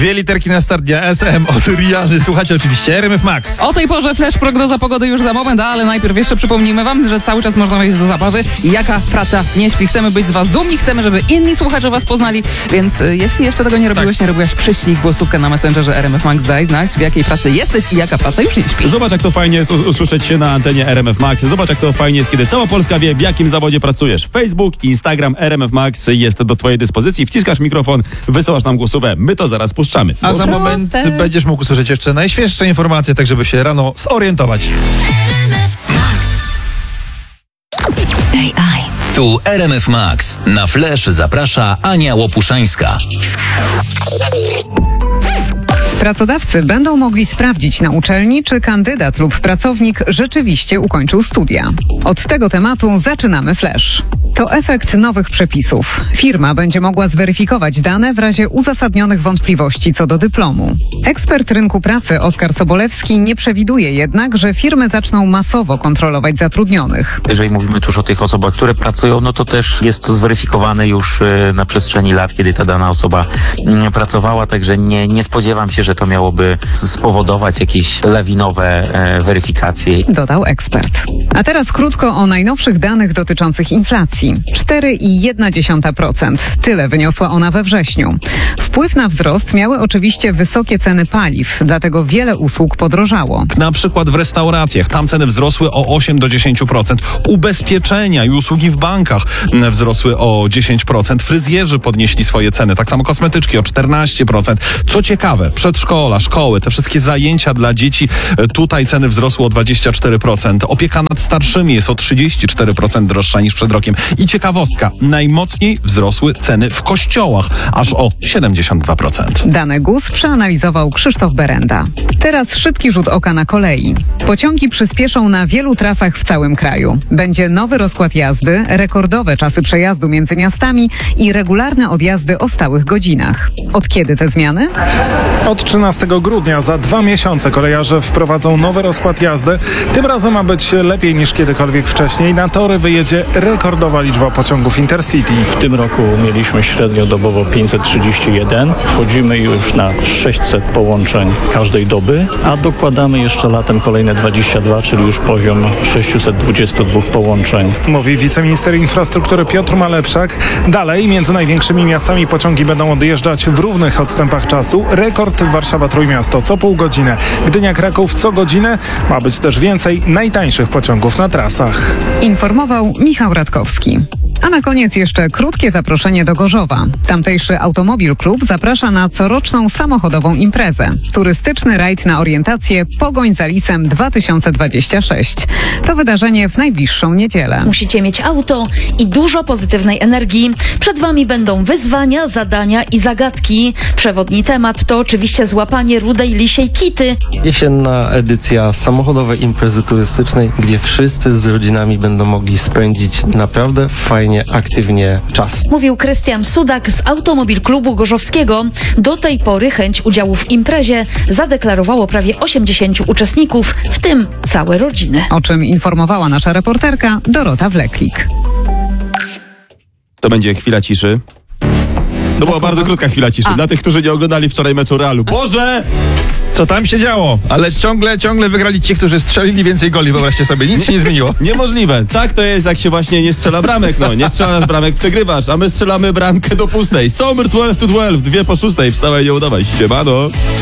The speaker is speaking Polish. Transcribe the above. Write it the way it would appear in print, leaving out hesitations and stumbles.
Dwie literki na start dnia, SM od Riany. Słuchajcie oczywiście RMF Max. O tej porze flash, prognoza pogody już za moment, ale najpierw jeszcze przypomnimy wam, że cały czas można wejść do zabawy. Jaka praca nie śpi. Chcemy być z was dumni, chcemy, żeby inni słuchacze was poznali, więc jeśli jeszcze tego nie robiłeś, nie robiłaś, przyślij głosówkę na Messengerze RMF Max, daj znać, w jakiej pracy jesteś i jaka praca już nie śpi. Zobacz, jak to fajnie jest usłyszeć się na antenie RMF Max. Zobacz, jak to fajnie jest, kiedy cała Polska wie, w jakim zawodzie pracujesz. Facebook, Instagram, RMF Max jest do twojej dyspozycji. Wciskasz mikrofon, wysyłasz nam głosówkę, my to zaraz puszczamy. A za moment będziesz mógł usłyszeć jeszcze najświeższe informacje, tak żeby się rano zorientować. AI. Tu RMF Max. Na Flash zaprasza Ania Łopuszańska. Pracodawcy będą mogli sprawdzić na uczelni, czy kandydat lub pracownik rzeczywiście ukończył studia. Od tego tematu zaczynamy Flash. To efekt nowych przepisów. Firma będzie mogła zweryfikować dane w razie uzasadnionych wątpliwości co do dyplomu. Ekspert rynku pracy Oskar Sobolewski nie przewiduje jednak, że firmy zaczną masowo kontrolować zatrudnionych. Jeżeli mówimy tu już o tych osobach, które pracują, no to też jest to zweryfikowane już na przestrzeni lat, kiedy ta dana osoba pracowała, także nie spodziewam się, że to miałoby spowodować jakieś lawinowe weryfikacje. Dodał ekspert. A teraz krótko o najnowszych danych dotyczących inflacji. 4,1%. Tyle wyniosła ona we wrześniu. Wpływ na wzrost miały oczywiście wysokie ceny paliw, dlatego wiele usług podrożało. Na przykład w restauracjach, tam ceny wzrosły o 8-10%. Ubezpieczenia i usługi w bankach wzrosły o 10%. Fryzjerzy podnieśli swoje ceny, tak samo kosmetyczki o 14%. Co ciekawe, przedszkola, szkoły, te wszystkie zajęcia dla dzieci, tutaj ceny wzrosły o 24%. Opieka nad starszymi jest o 34% droższa niż przed rokiem. I ciekawostka, najmocniej wzrosły ceny w kościołach, aż o 72%. Dane GUS przeanalizował Krzysztof Berenda. Teraz szybki rzut oka na kolei. Pociągi przyspieszą na wielu trasach w całym kraju. Będzie nowy rozkład jazdy, rekordowe czasy przejazdu między miastami i regularne odjazdy o stałych godzinach. Od kiedy te zmiany? Od 13 grudnia, za 2 miesiące kolejarze wprowadzą nowy rozkład jazdy. Tym razem ma być lepiej niż kiedykolwiek wcześniej. Na tory wyjedzie rekordowa liczba pociągów Intercity. W tym roku mieliśmy średnio dobowo 531. Wchodzimy już na 600 połączeń każdej doby, a dokładamy jeszcze latem kolejne 22, czyli już poziom 622 połączeń. Mówi wiceminister infrastruktury Piotr Malepszak. Dalej między największymi miastami pociągi będą odjeżdżać w równych odstępach czasu. Rekord Warszawa-Trójmiasto co pół godziny. Gdynia-Kraków co godzinę. Ma być też więcej najtańszych pociągów na trasach. Informował Michał Radkowski. A na koniec jeszcze krótkie zaproszenie do Gorzowa. Tamtejszy Automobil Klub zaprasza na coroczną samochodową imprezę. Turystyczny rajd na orientację Pogoń za Lisem 2026. To wydarzenie w najbliższą niedzielę. Musicie mieć auto i dużo pozytywnej energii. Przed wami będą wyzwania, zadania i zagadki. Przewodni temat to oczywiście złapanie rudej lisiej kity. Jesienna edycja samochodowej imprezy turystycznej, gdzie wszyscy z rodzinami będą mogli spędzić naprawdę fajnie, aktywnie czas. Mówił Krystian Sudak z Automobil Klubu Gorzowskiego. Do tej pory chęć udziału w imprezie zadeklarowało prawie 80 uczestników, w tym całe rodziny. O czym informowała nasza reporterka Dorota Wleklik. To będzie chwila ciszy. To była bardzo krótka chwila ciszy. Dla tych, którzy nie oglądali wczoraj meczu Realu. Boże! Co tam się działo? Ale ciągle wygrali ci, którzy strzelili więcej goli, wyobraźcie sobie, nic się nie zmieniło. Niemożliwe. Tak to jest, jak się właśnie nie strzela bramek. No, nie strzelasz bramek, przegrywasz, a my strzelamy bramkę do pustej. Somer 12 to 12, 2 po 6. Wstawaj, nie udawaj. Siemano.